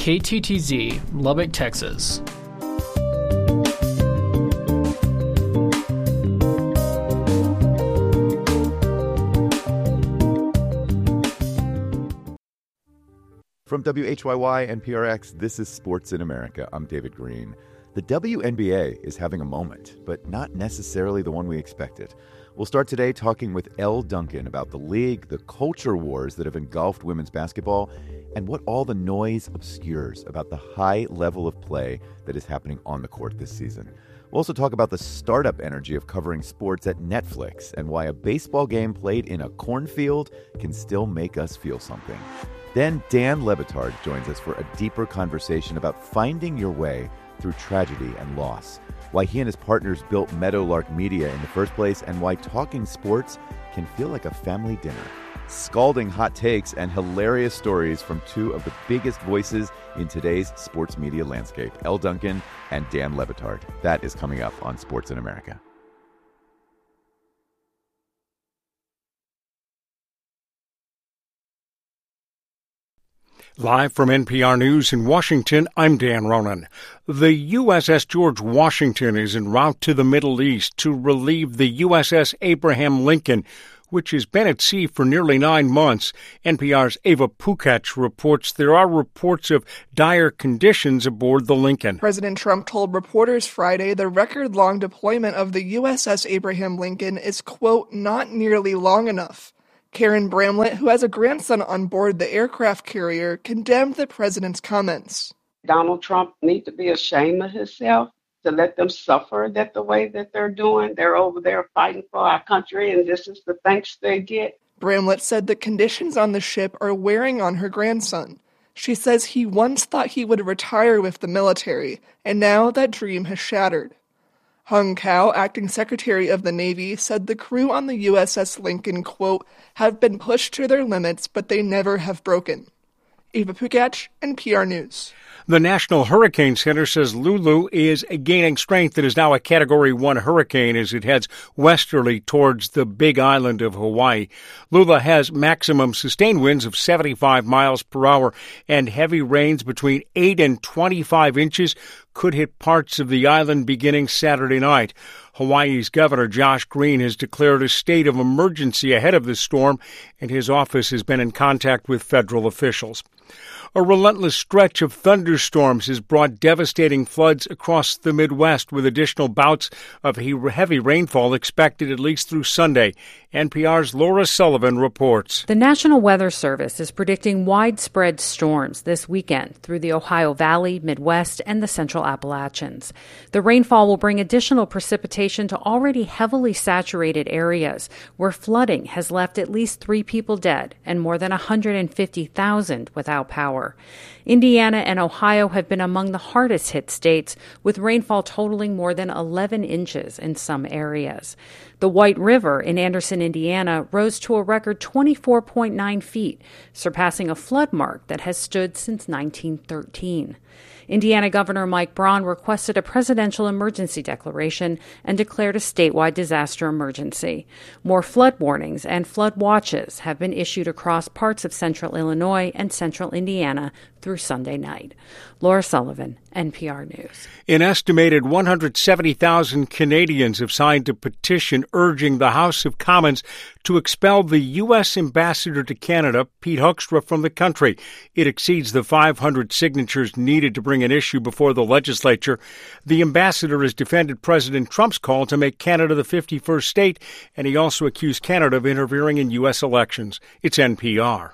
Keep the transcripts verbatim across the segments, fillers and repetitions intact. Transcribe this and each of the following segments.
K T T Z, Lubbock, Texas. From W H Y Y N P R X, this is Sports in America. I'm David Green. The W N B A is having a moment, but not necessarily the one we expected. We'll start today talking with Elle Duncan about the league, the culture wars that have engulfed women's basketball, and what all the noise obscures about the high level of play that is happening on the court this season. We'll also talk about the startup energy of covering sports at Netflix and why a baseball game played in a cornfield can still make us feel something. Then Dan Le Batard joins us for a deeper conversation about finding your way through tragedy and loss, why he and his partners built Meadowlark Media in the first place, and why talking sports can feel like a family dinner. Scalding hot takes and hilarious stories from two of the biggest voices in today's sports media landscape, Elle Duncan and Dan Le Batard. That is coming up on Sports in America. Live from N P R News in Washington, I'm Dan Ronan. The U S S George Washington is en route to the Middle East to relieve the U S S Abraham Lincoln, which has been at sea for nearly nine months. N P R's Ava Pukac reports there are reports of dire conditions aboard the Lincoln. President Trump told reporters Friday the record-long deployment of the U S S Abraham Lincoln is, quote, not nearly long enough. Karen Bramlett, who has a grandson on board the aircraft carrier, condemned the president's comments. Donald Trump needs to be ashamed of himself to let them suffer that the way that they're doing. They're over there fighting for our country, and this is the thanks they get. Bramlett said the conditions on the ship are wearing on her grandson. She says he once thought he would retire with the military, and now that dream has shattered. Hung Cao, acting Secretary of the Navy, said the crew on the U S S Lincoln, quote, have been pushed to their limits, but they never have broken. Eva Pukac, N P R News. The National Hurricane Center says Lulu is gaining strength and is now a Category one hurricane as it heads westerly towards the Big Island of Hawaii. Lulu has maximum sustained winds of seventy-five miles per hour, and heavy rains between eight and twenty-five inches could hit parts of the island beginning Saturday night. Hawaii's Governor Josh Green has declared a state of emergency ahead of the storm, and his office has been in contact with federal officials. A relentless stretch of thunderstorms has brought devastating floods across the Midwest, with additional bouts of heavy rainfall expected at least through Sunday. N P R's Laura Sullivan reports. The National Weather Service is predicting widespread storms this weekend through the Ohio Valley, Midwest, and the Central Appalachians. The rainfall will bring additional precipitation to already heavily saturated areas where flooding has left at least three people dead and more than one hundred fifty thousand without power. Indiana and Ohio have been among the hardest hit states, with rainfall totaling more than eleven inches in some areas. The White River in Anderson, Indiana, rose to a record twenty-four point nine feet, surpassing a flood mark that has stood since nineteen thirteen. Indiana Governor Mike Braun requested a presidential emergency declaration and declared a statewide disaster emergency. More flood warnings and flood watches have been issued across parts of central Illinois and central Indiana through Sunday night. Laura Sullivan, N P R News. An estimated one hundred seventy thousand Canadians have signed a petition urging the House of Commons to expel the U S ambassador to Canada, Pete Hoekstra, from the country. It exceeds the five hundred signatures needed to bring an issue before the legislature. The ambassador has defended President Trump's call to make Canada the fifty-first state, and he also accused Canada of interfering in U S elections. It's N P R.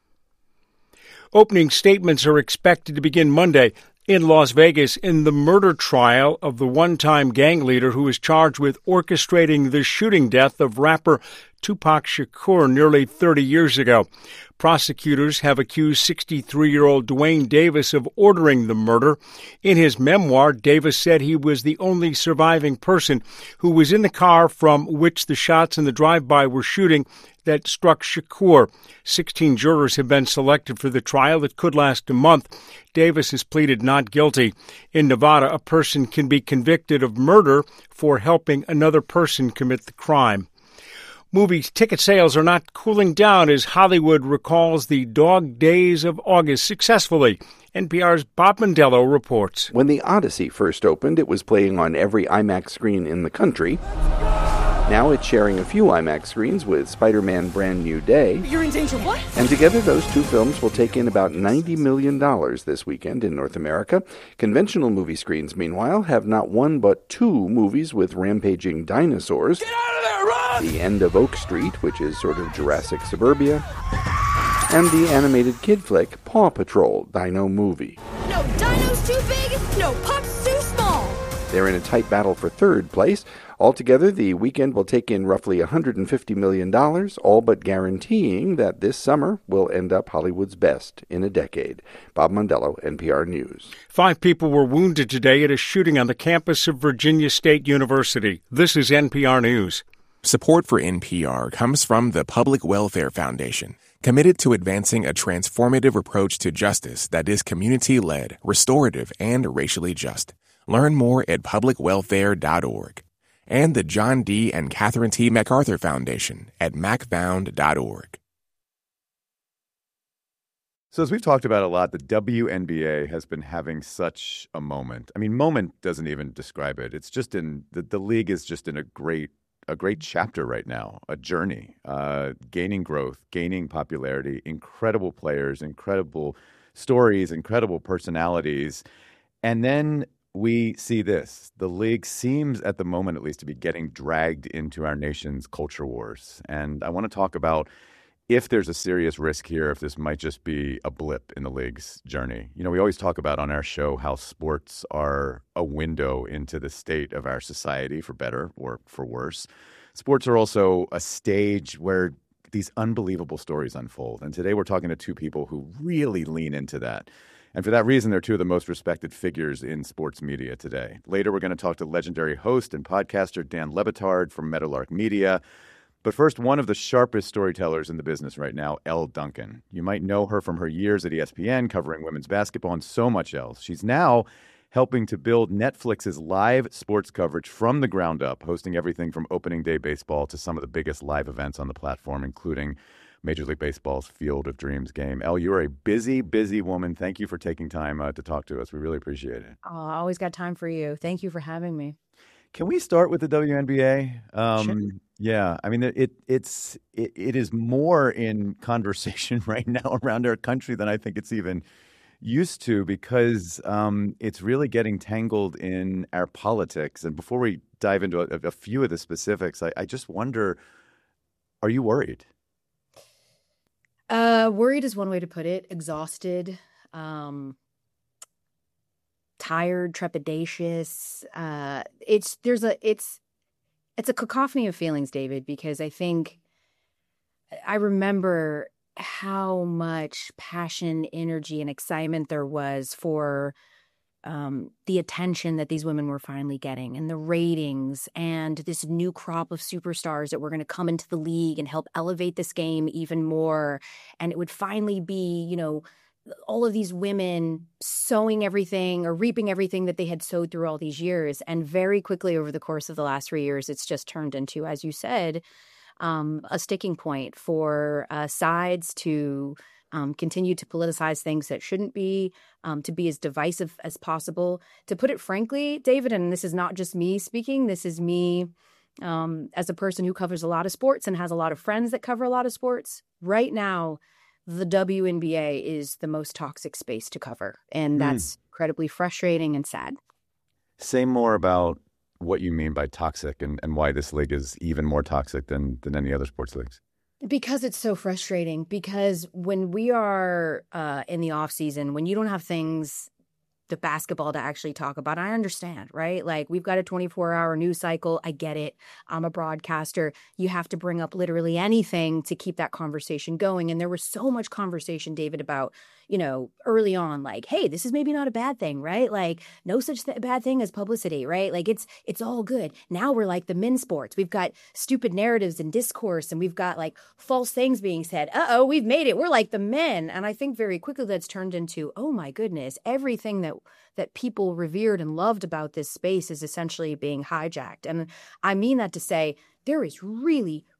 Opening statements are expected to begin Monday in Las Vegas in the murder trial of the one-time gang leader who is charged with orchestrating the shooting death of rapper Tupac Shakur nearly thirty years ago. Prosecutors have accused sixty-three-year-old Dwayne Davis of ordering the murder. In his memoir, Davis said he was the only surviving person who was in the car from which the shots in the drive-by were shooting that struck Shakur. Sixteen jurors have been selected for the trial that could last a month. Davis has pleaded not guilty. In Nevada, a person can be convicted of murder for helping another person commit the crime. Movie ticket sales are not cooling down as Hollywood recalls the dog days of August successfully. N P R's Bob Mondello reports. When The Odyssey first opened, it was playing on every IMAX screen in the country. Now it's sharing a few IMAX screens with Spider-Man Brand New Day. You're in danger, what? And together those two films will take in about ninety million dollars this weekend in North America. Conventional movie screens, meanwhile, have not one but two movies with rampaging dinosaurs. Get out of there, run! The End of Oak Street, which is sort of Jurassic Suburbia, and the animated kid flick Paw Patrol Dino Movie. No dino's too big, no pup's too small. They're in a tight battle for third place. Altogether, the weekend will take in roughly one hundred fifty million dollars, all but guaranteeing that this summer will end up Hollywood's best in a decade. Bob Mondello, N P R News. Five people were wounded today at a shooting on the campus of Virginia State University. This is N P R News. Support for N P R comes from the Public Welfare Foundation, committed to advancing a transformative approach to justice that is community-led, restorative, and racially just. Learn more at public welfare dot org. And the John D. and Catherine T. MacArthur Foundation at mac found dot org. So as we've talked about a lot, the W N B A has been having such a moment. I mean, moment doesn't even describe it. It's just in the, the league is just in a great a great chapter right now, a journey, uh, gaining growth, gaining popularity, incredible players, incredible stories, incredible personalities. And then we see this. The league seems, at the moment at least, to be getting dragged into our nation's culture wars. And I want to talk about if there's a serious risk here, if this might just be a blip in the league's journey. You know, we always talk about on our show how sports are a window into the state of our society, for better or for worse. Sports are also a stage where these unbelievable stories unfold. And today we're talking to two people who really lean into that. And for that reason, they're two of the most respected figures in sports media today. Later, we're going to talk to legendary host and podcaster Dan Le Batard from Meadowlark Media. But first, one of the sharpest storytellers in the business right now, Elle Duncan. You might know her from her years at E S P N covering women's basketball and so much else. She's now helping to build Netflix's live sports coverage from the ground up, hosting everything from opening day baseball to some of the biggest live events on the platform, including Major League Baseball's Field of Dreams game. Elle, you are a busy, busy woman. Thank you for taking time uh, to talk to us. We really appreciate it. Oh, I always got time for you. Thank you for having me. Can we start with the W N B A? Um, Sure. Yeah, I mean, it it's it, it is more in conversation right now around our country than I think it's even used to, because um, it's really getting tangled in our politics. And before we dive into a, a few of the specifics, I, I just wonder, are you worried? Uh, worried is one way to put it. Exhausted, um, tired, trepidatious. Uh, it's there's a it's it's a cacophony of feelings, David, because I think I remember how much passion, energy, and excitement there was for um, the attention that these women were finally getting, and the ratings, and this new crop of superstars that were going to come into the league and help elevate this game even more. And it would finally be, you know, all of these women sowing everything or reaping everything that they had sowed through all these years. And very quickly over the course of the last three years, it's just turned into, as you said, um, a sticking point for uh, sides to Um, continue to politicize things that shouldn't be, um, to be as divisive as possible. To put it frankly, David, and this is not just me speaking, this is me um, as a person who covers a lot of sports and has a lot of friends that cover a lot of sports. Right now, the W N B A is the most toxic space to cover, and that's mm. incredibly frustrating and sad. Say more about what you mean by toxic and, and why this league is even more toxic than, than any other sports leagues. Because it's so frustrating. Because when we are uh, in the off season, when you don't have things, the basketball to actually talk about, I understand, right? Like, we've got a twenty-four hour news cycle. I get it. I'm a broadcaster. You have to bring up literally anything to keep that conversation going. And there was so much conversation, David, about, you know, early on, like, hey, this is maybe not a bad thing, right? Like, no such th- bad thing as publicity, right? Like, it's it's all good. Now we're like the men's sports. We've got stupid narratives and discourse, and we've got like false things being said. Uh-oh, we've made it. We're like the men. And I think very quickly that's turned into, oh my goodness, everything that that people revered and loved about this space is essentially being hijacked. And I mean that to say there is really,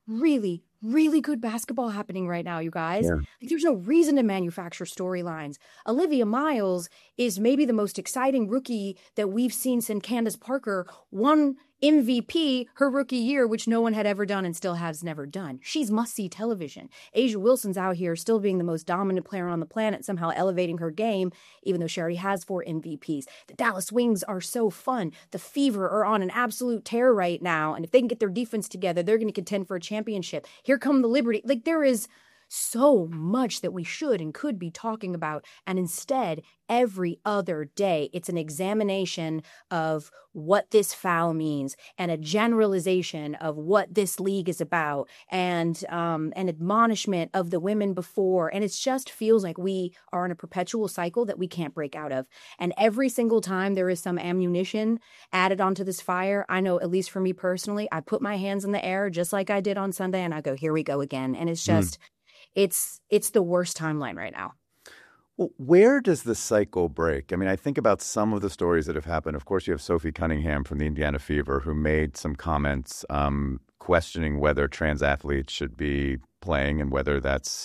really, really good basketball happening right now, you guys. Yeah. Like, there's no reason to manufacture storylines. Olivia Miles is maybe the most exciting rookie that we've seen since Candace Parker won M V P her rookie year, which no one had ever done and still has never done. She's must-see television. A'ja Wilson's out here still being the most dominant player on the planet, somehow elevating her game, even though she already has four M V Ps. The Dallas Wings are so fun. The Fever are on an absolute tear right now, and if they can get their defense together, they're going to contend for a championship. Here come the Liberty. Like, there is so much that we should and could be talking about, and instead, every other day, it's an examination of what this foul means and a generalization of what this league is about, and um, an admonishment of the women before, and it just feels like we are in a perpetual cycle that we can't break out of. And every single time there is some ammunition added onto this fire, I know, at least for me personally, I put my hands in the air just like I did on Sunday, and I go, here we go again. And it's just... Mm. It's it's the worst timeline right now. Well, where does the cycle break? I mean, I think about some of the stories that have happened. Of course, you have Sophie Cunningham from the Indiana Fever, who made some comments um, questioning whether trans athletes should be playing and whether that's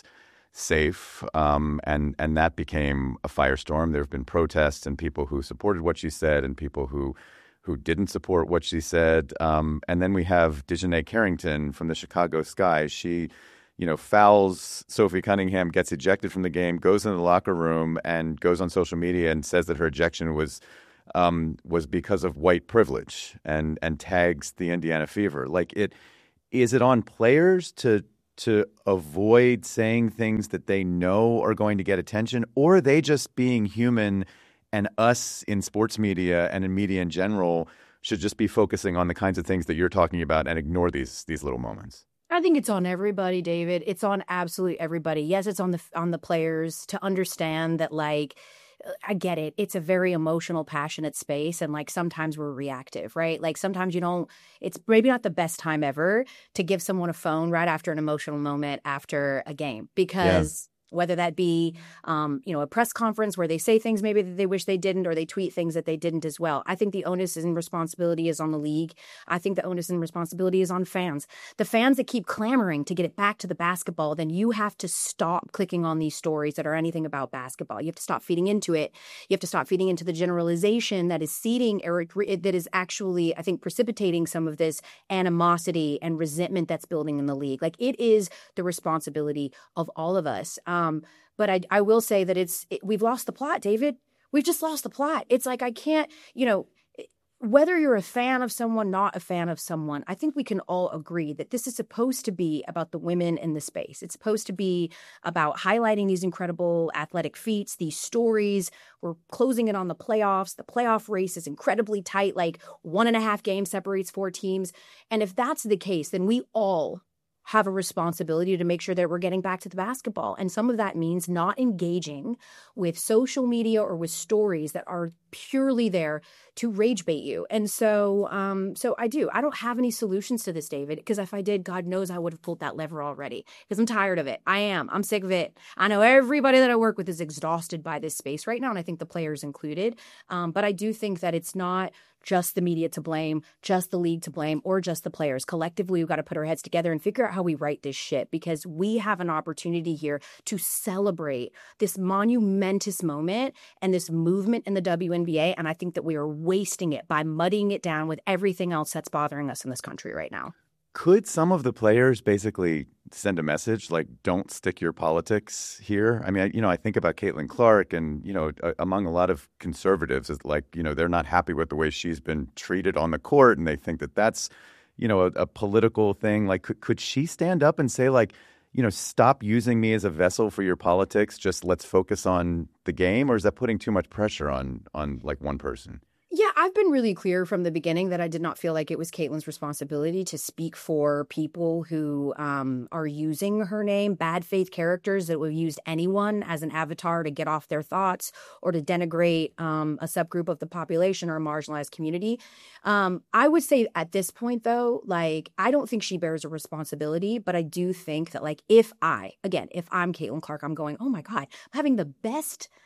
safe. Um, and, and that became a firestorm. There have been protests and people who supported what she said and people who who didn't support what she said. Um, and then we have Dejanay Carrington from the Chicago Sky. She... you know, fouls Sophie Cunningham, gets ejected from the game, goes into the locker room and goes on social media and says that her ejection was um, was because of white privilege and and tags the Indiana Fever. Like, it is it on players to to avoid saying things that they know are going to get attention, or are they just being human, and us in sports media and in media in general should just be focusing on the kinds of things that you're talking about and ignore these these little moments? I think it's on everybody, David. It's on absolutely everybody. Yes, it's on the on the players to understand that, like, I get it. It's a very emotional, passionate space. And, like, sometimes we're reactive, right? Like, sometimes you don't, it's maybe not the best time ever to give someone a phone right after an emotional moment after a game, because... Yeah. Whether that be, um, you know, a press conference where they say things maybe that they wish they didn't, or they tweet things that they didn't as well. I think the onus and responsibility is on the league. I think the onus and responsibility is on fans. The fans that keep clamoring to get it back to the basketball, then you have to stop clicking on these stories that are anything about basketball. You have to stop feeding into it. You have to stop feeding into the generalization that is seeding, or that is actually, I think, precipitating some of this animosity and resentment that's building in the league. Like, it is the responsibility of all of us. Um, Um, but I, I will say that it's it, we've lost the plot, David. We've just lost the plot. It's like, I can't, you know, whether you're a fan of someone, not a fan of someone, I think we can all agree that this is supposed to be about the women in the space. It's supposed to be about highlighting these incredible athletic feats, these stories. We're closing it on the playoffs. The playoff race is incredibly tight, like one and a half games separates four teams. And if that's the case, then we all have a responsibility to make sure that we're getting back to the basketball. And some of that means not engaging with social media or with stories that are purely there to rage bait you. And so um, so I do. I don't have any solutions to this, David, because if I did, God knows I would have pulled that lever already, because I'm tired of it. I am. I'm sick of it. I know everybody that I work with is exhausted by this space right now, and I think the players included. Um, but I do think that it's not just the media to blame, just the league to blame, or just the players. Collectively, we've got to put our heads together and figure out how we right this shit, because we have an opportunity here to celebrate this monumentous moment and this movement in the W N B A, and I think that we are wasting it by muddying it down with everything else that's bothering us in this country right now. Could some of the players basically send a message like, don't stick your politics here? I mean, I, you know, I think about Caitlin Clark, and, you know, a, among a lot of conservatives, is like, you know, they're not happy with the way she's been treated on the court, and they think that that's, you know, a, a political thing. Like, could, could she stand up and say, like, you know, stop using me as a vessel for your politics, just let's focus on the game? Or is that putting too much pressure on, on like, one person? Yeah, I've been really clear from the beginning that I did not feel like it was Caitlin's responsibility to speak for people who um, are using her name, bad faith characters that will use anyone as an avatar to get off their thoughts or to denigrate um, a subgroup of the population or a marginalized community. Um, I would say at this point, though, like, I don't think she bears a responsibility, but I do think that, like, if I, again, if I'm Caitlin Clark, I'm going, oh my God, I'm having the best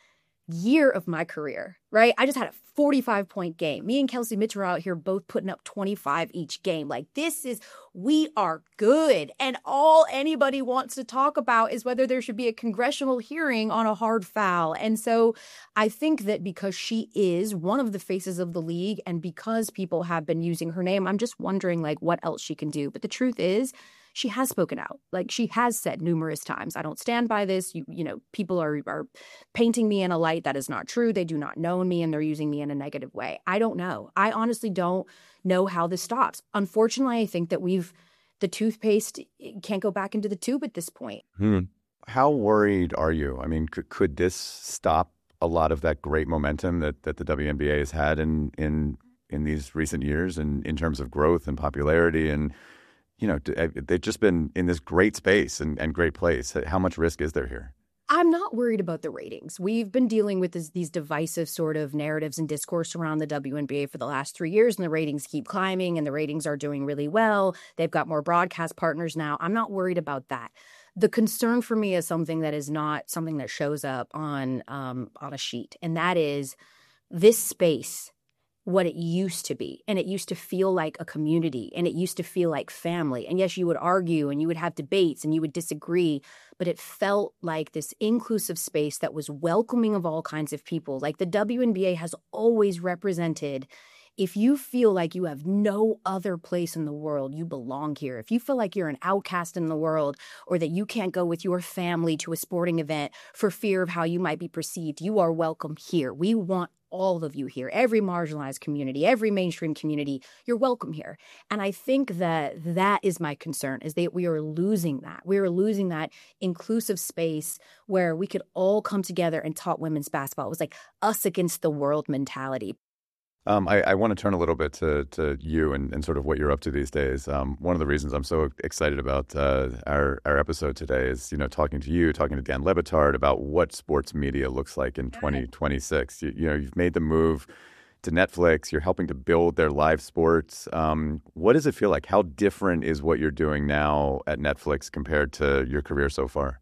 year of my career, right? I just had a forty-five point game. Me and Kelsey Mitchell are out here both putting up twenty-five each game. Like, this is, we are good. And all anybody wants to talk about is whether there should be a congressional hearing on a hard foul. And so I think that because she is one of the faces of the league and because people have been using her name, I'm just wondering, like, what else she can do. But the truth is, she has spoken out. Like, she has said numerous times, I don't stand by this. You you know, people are are painting me in a light that is not true. They do not know me and they're using me in a negative way. I don't know. I honestly don't know how this stops. Unfortunately, I think that we've, the toothpaste can't go back into the tube at this point. Hmm. How worried are you? I mean, could, could this stop a lot of that great momentum that, that the W N B A has had in in in these recent years and in terms of growth and popularity? And you know, they've just been in this great space and, and great place. How much risk is there here? I'm not worried about the ratings. We've been dealing with this, these divisive sort of narratives and discourse around the W N B A for the last three years, and the ratings keep climbing, and the ratings are doing really well. They've got more broadcast partners now. I'm not worried about that. The concern for me is something that is not something that shows up on um, on a sheet, and that is this space, what it used to be. And it used to feel like a community, and it used to feel like family. And yes, you would argue and you would have debates and you would disagree, but it felt like this inclusive space that was welcoming of all kinds of people. Like the W N B A has always represented, if you feel like you have no other place in the world, you belong here. If you feel like you're an outcast in the world, or that you can't go with your family to a sporting event for fear of how you might be perceived, you are welcome here. We want all of you here, every marginalized community, every mainstream community, you're welcome here. And I think that that is my concern, is that we are losing that. We are losing that inclusive space where we could all come together and talk women's basketball. It was like us against the world mentality. Um, I, I want to turn a little bit to, to you and, and sort of what you're up to these days. Um, one of the reasons I'm so excited about uh, our our episode today is, you know, talking to you, talking to Dan Le Batard about what sports media looks like in twenty twenty-six. You, you know, you've made the move to Netflix. You're helping to build their live sports. Um, what does it feel like? How different is what you're doing now at Netflix compared to your career so far?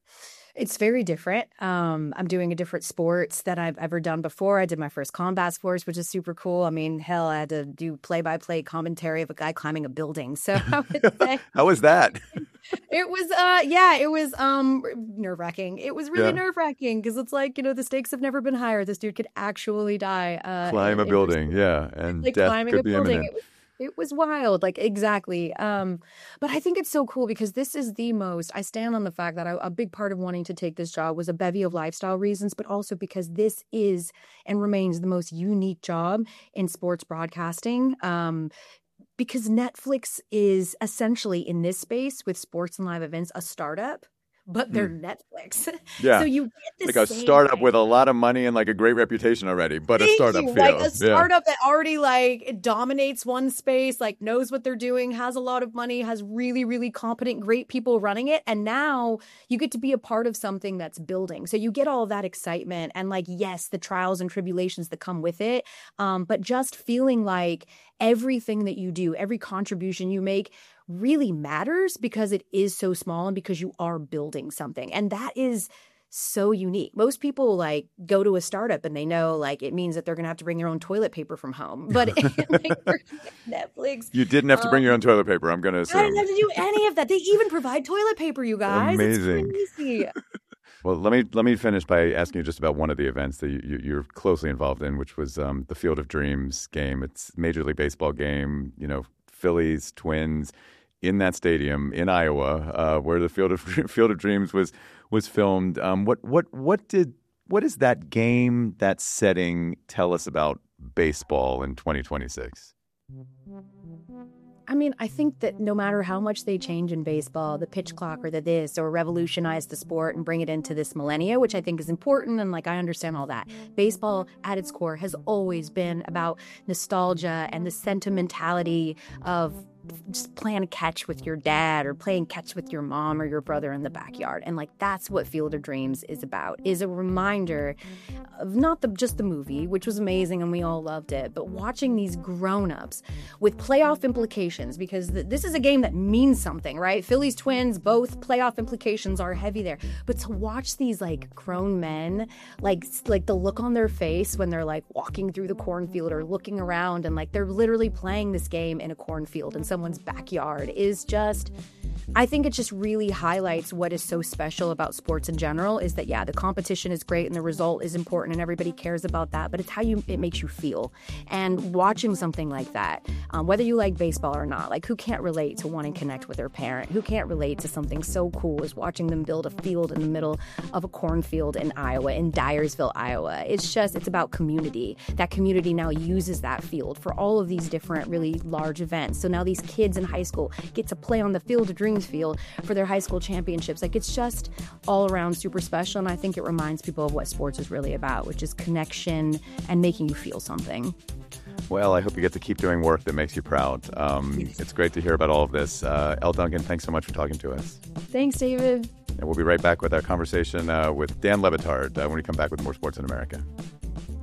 It's very different. Um, I'm doing a different sports that I've ever done before. I did my first combat sports, which is super cool. I mean, hell, I had to do play-by-play commentary of a guy climbing a building. So I would say, how was that? It was, uh, yeah, it was um, nerve-wracking. It was really yeah. nerve-wracking because it's like, you know, the stakes have never been higher. This dude could actually die. Uh, Climb a building, yeah, and like death climbing could a be building. imminent. It was, It was wild, like exactly. Um, but I think it's so cool because this is the most, I stand on the fact that I, a big part of wanting to take this job was a bevy of lifestyle reasons, but also because this is and remains the most unique job in sports broadcasting. Um, because Netflix is essentially in this space with sports and live events, a startup. But they're mm. Netflix. Yeah. So you get the like a same startup thing. with a lot of money and like a great reputation already, but Thank a startup you. feel. Like a startup yeah. that already like it dominates one space, like knows what they're doing, has a lot of money, has really, really competent, great people running it. And now you get to be a part of something that's building. So you get all of that excitement and like, yes, the trials and tribulations that come with it. Um, but just feeling like everything that you do, every contribution you make really matters because it is so small and because you are building something. And that is so unique. Most people like go to a startup and they know like it means that they're going to have to bring their own toilet paper from home. But like, Netflix. You didn't have to bring um, your own toilet paper, I'm going to assume. I didn't have to do any of that. They even provide toilet paper, you guys. Amazing. It's crazy. Well, let me let me finish by asking you just about one of the events that you, you, you're closely involved in, which was um, the Field of Dreams game. It's a Major League Baseball game, you know, Phillies, Twins, in that stadium in Iowa, uh, where the Field of Field of Dreams was was filmed. Um, what what what did what does that game, that setting, tell us about baseball in twenty twenty-six? I mean, I think that no matter how much they change in baseball, the pitch clock or the this, or revolutionize the sport and bring it into this millennia, which I think is important. And like, I understand all that. Baseball at its core has always been about nostalgia and the sentimentality of just playing catch with your dad or playing catch with your mom or your brother in the backyard. And like that's what Field of Dreams is about, is a reminder of not the, just the movie, which was amazing and we all loved it, but watching these grown-ups with playoff implications, because th- this is a game that means something, right? Phillies Twins, both playoff implications are heavy there. But to watch these like grown men, like like the look on their face when they're like walking through the cornfield or looking around and like they're literally playing this game in a cornfield in someone's backyard is just, I think it just really highlights what is so special about sports in general, is that, yeah, the competition is great and the result is important and everybody cares about that, but it's how you it makes you feel. And watching something like that, um, whether you like baseball or not, like who can't relate to wanting to connect with their parent? Who can't relate to something so cool as watching them build a field in the middle of a cornfield in Iowa, in Dyersville, Iowa? It's just, it's about community. That community now uses that field for all of these different really large events. So now these kids in high school get to play on the Field of Dreams field for their high school championships. Like, it's just all around super special, and I think it reminds people of what sports is really about, which is connection and making you feel something. Well, I hope you get to keep doing work that makes you proud. Um, it's great to hear about all of this. Uh, Elle Duncan, thanks so much for talking to us. Thanks, David. And we'll be right back with our conversation uh, with Dan Le Batard uh, when we come back with more Sports in America.